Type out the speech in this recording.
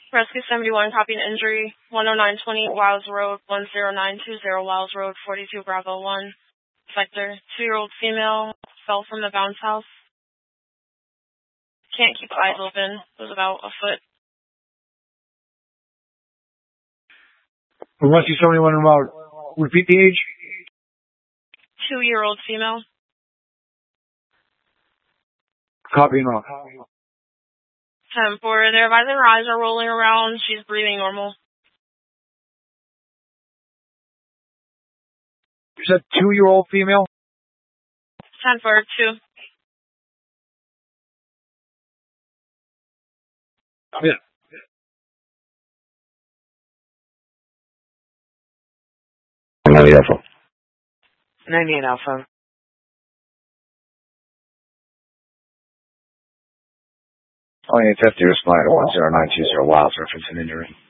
Rescue 71, copy an injury. 10920 Wiles Road, 10920 Wiles Road, 42 Bravo 1. Sector, 2-year-old female, fell from the bounce house. Can't keep eyes open. Was about a foot. Rescue 71 about, repeat the age? 2-year-old female. Copy and off. 10-4, they're advising her eyes are rolling around. She's breathing normal. You said 2-year-old female? 10-4, 2. Yeah. 98 Alpha. 98 Alpha. Only 50 responding to 10920 Wiles, reference an injury.